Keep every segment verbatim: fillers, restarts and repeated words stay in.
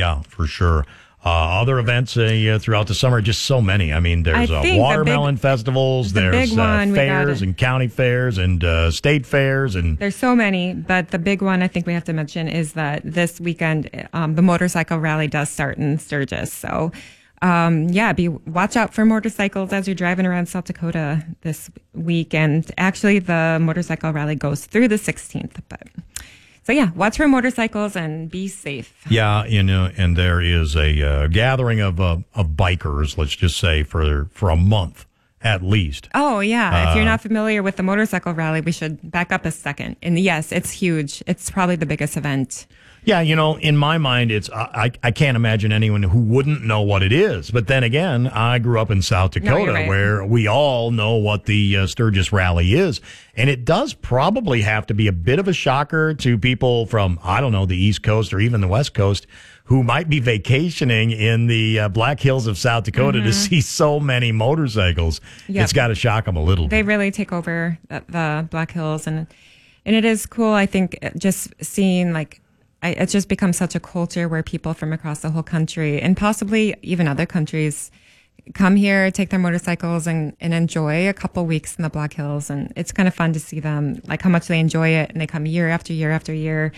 Yeah, for sure. Uh, other events uh, throughout the summer, just so many. I mean, there's uh, watermelon the big, festivals, the there's uh, fairs and county fairs and uh, state fairs. and There's so many, but the big one I think we have to mention is that this weekend, um, the motorcycle rally does start in Sturgis. So, um, yeah, be watch out for motorcycles as you're driving around South Dakota this weekend. Actually, the motorcycle rally goes through the sixteenth, but... So, yeah, watch for motorcycles and be safe. Yeah, you know, and there is a uh, gathering of uh, of bikers, let's just say, for for a month at least. Oh, yeah. Uh, if you're not familiar with the motorcycle rally, we should back up a second. And yes, it's huge. It's probably the biggest event. Yeah, you know, in my mind, it's I, I can't imagine anyone who wouldn't know what it is. But then again, I grew up in South Dakota, no, right. where we all know what the uh, Sturgis Rally is. And it does probably have to be a bit of a shocker to people from, I don't know, the East Coast or even the West Coast who might be vacationing in the uh, Black Hills of South Dakota mm-hmm. to see so many motorcycles. Yep. It's got to shock them a little they bit. They really take over the, the Black Hills. And, and it is cool, I think, just seeing like, I, it's just become such a culture where people from across the whole country and possibly even other countries come here, take their motorcycles and, and enjoy a couple weeks in the Black Hills. And it's kind of fun to see them, like how much they enjoy it. And they come year after year after year.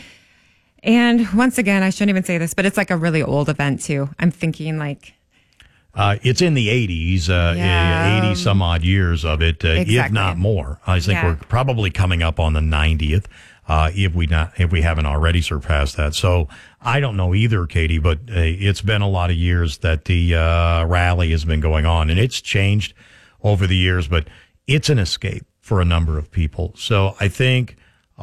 And once again, I shouldn't even say this, but it's like a really old event too. I'm thinking like... Uh, it's in the eighties, uh, yeah. eighty some odd years of it, uh, exactly. if not more. I think yeah. we're probably coming up on the ninetieth. Uh, if we not, if we haven't already surpassed that. So I don't know either, Katie, but uh, it's been a lot of years that the uh, rally has been going on, and it's changed over the years, but it's an escape for a number of people. So I think,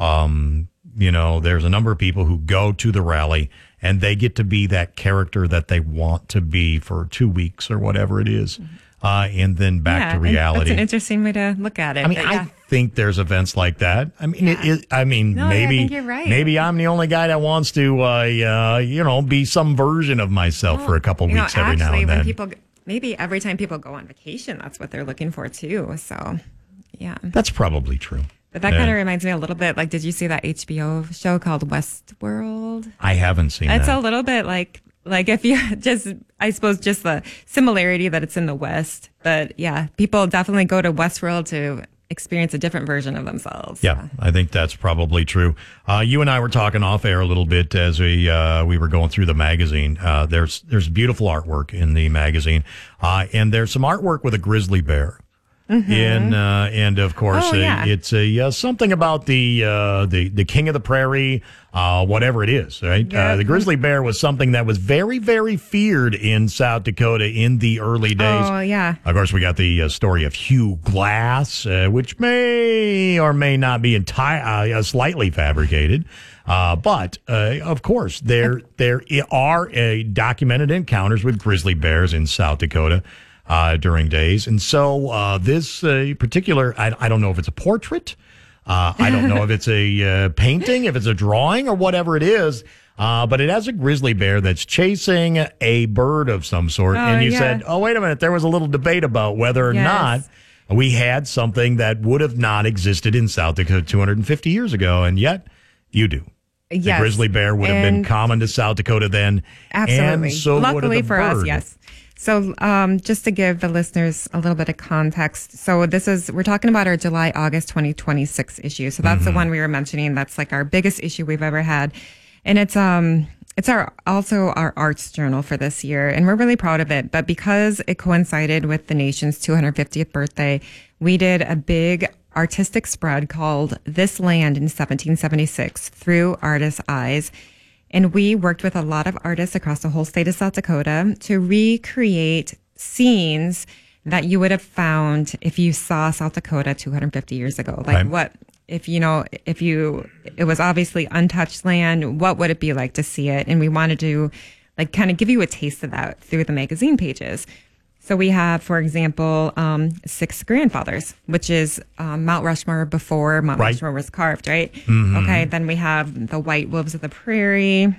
um, you know, there's a number of people who go to the rally and they get to be that character that they want to be for two weeks or whatever it is. Uh, and then back yeah, to reality. That's an interesting way to look at it. I mean, yeah. I think there's events like that. I mean, yeah. it, it, I mean, no, maybe, I think you're right. maybe I'm the only guy that wants to, uh, uh, you know, be some version of myself well, for a couple you know, weeks every actually, now and when then. People, maybe every time people go on vacation, that's what they're looking for too. So, yeah, that's probably true. But that yeah. kind of reminds me a little bit. Like, did you see that H B O show called Westworld? I haven't seen it's that. It's a little bit like. Like if you just, I suppose just the similarity that it's in the West. But yeah, people definitely go to Westworld to experience a different version of themselves. Yeah, I think that's probably true. Uh, you and I were talking off air a little bit as we uh, we were going through the magazine. Uh, there's there's beautiful artwork in the magazine, uh, and there's some artwork with a grizzly bear. Mm-hmm. In uh, and of course, oh, yeah. uh, it's a uh, something about the uh, the the king of the prairie, uh, whatever it is, right? Yeah. Uh, the grizzly bear was something that was very, very feared in South Dakota in the early days. Oh, yeah. Of course, we got the uh, story of Hugh Glass, uh, which may or may not be enti- uh, slightly fabricated. Uh, but, uh, of course, there there are uh, documented encounters with grizzly bears in South Dakota. Uh, during days. And so uh, this uh, particular, I, I don't know if it's a portrait. Uh, I don't know if it's a uh, painting, if it's a drawing or whatever it is. Uh, but it has a grizzly bear that's chasing a bird of some sort. Oh, and you yeah. said, oh, wait a minute. There was a little debate about whether or yes. not we had something that would have not existed in South Dakota two hundred fifty years ago. And yet you do. Yes. The grizzly bear would have and been common to South Dakota then. Absolutely. And so Luckily would have the for bird. us, yes. So um, just to give the listeners a little bit of context. So this is, we're talking about our July, August twenty twenty-six issue. So that's mm-hmm. the one we were mentioning. That's like our biggest issue we've ever had. And it's um it's our also our arts journal for this year. And we're really proud of it. But because it coincided with the nation's two hundred fiftieth birthday, we did a big artistic spread called This Land in seventeen seventy-six Through Artists' Eyes. And we worked with a lot of artists across the whole state of South Dakota to recreate scenes that you would have found if you saw South Dakota two hundred fifty years ago. Like right. what, if you know, if you, it was obviously untouched land, what would it be like to see it? And we wanted to like kind of give you a taste of that through the magazine pages. So we have, for example, um, Six Grandfathers, which is um, Mount Rushmore before Mount right. Rushmore was carved, right? Mm-hmm. Okay, then we have the White Wolves of the Prairie.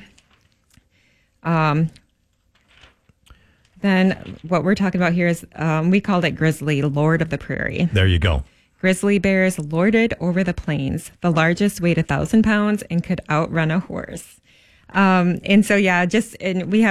Um, then what we're talking about here is, um, we called it Grizzly, Lord of the Prairie. There you go. Grizzly bears lorded over the plains. The largest weighed a thousand pounds and could outrun a horse. Um, and so, yeah, just, and we have